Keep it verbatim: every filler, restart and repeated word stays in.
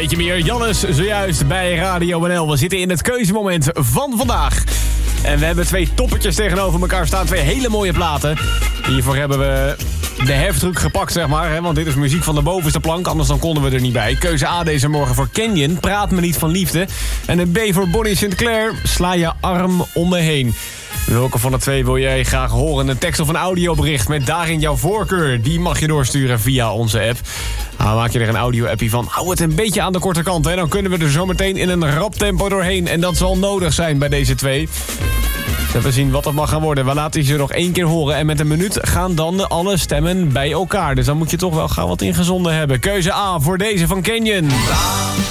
weet je meer. Jannes, zojuist bij Radio N L. We zitten in het keuzemoment van vandaag. En we hebben twee toppertjes tegenover elkaar staan. Twee hele mooie platen. Hiervoor hebben we de heftruck gepakt, zeg maar. Hè? Want dit is muziek van de bovenste plank. Anders dan konden we er niet bij. Keuze A deze morgen voor Canyon. Praat me niet van liefde. En een B voor Bonnie Sinclair. Sla je arm om me heen. Welke van de twee wil jij graag horen? Een tekst of een audiobericht met daarin jouw voorkeur. Die mag je doorsturen via onze app. Nou, maak je er een audio-appie van. Hou het een beetje aan de korte kant. Hè? Dan kunnen we er zometeen in een rap tempo doorheen. En dat zal nodig zijn bij deze twee. We zien wat het mag gaan worden. We laten ze nog één keer horen. En met een minuut gaan dan alle stemmen bij elkaar. Dus dan moet je toch wel gaan wat ingezonden hebben. Keuze A voor deze van Canyon.